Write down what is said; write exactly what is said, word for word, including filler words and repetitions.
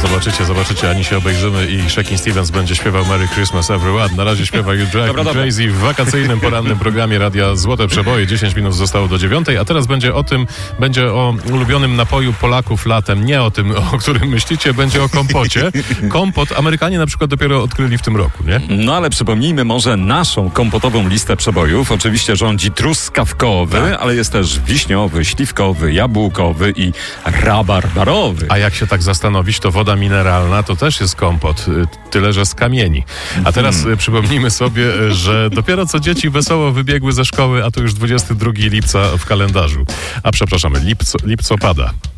zobaczycie, zobaczycie, ani się obejrzymy i Shakin' Stevens będzie śpiewał Merry Christmas Everyone. Na razie śpiewa You Drive Dobra, Me dobra. Crazy w wakacyjnym, porannym programie Radia Złote Przeboje. dziesięć minut zostało do dziewiątej, a teraz będzie o tym, będzie o ulubionym napoju Polaków latem. Nie o tym, o którym myślicie, będzie o kompocie. Kompot Amerykanie na przykład dopiero odkryli w tym roku, nie? No ale przypomnijmy może naszą kompotową listę przebojów. Oczywiście rządzi truskawkowy, Tak. ale jest też wiśniowy, śliwkowy, jabłkowy i rabarbarowy. A jak się tak zastanowić, to woda mineralna to też jest kompot, y, tyle że z kamieni. A teraz Hmm. y, przypomnijmy sobie, y, że dopiero co dzieci wesoło wybiegły ze szkoły, a to już dwudziestego drugiego lipca w kalendarzu. A przepraszamy, lipco, lipcopada.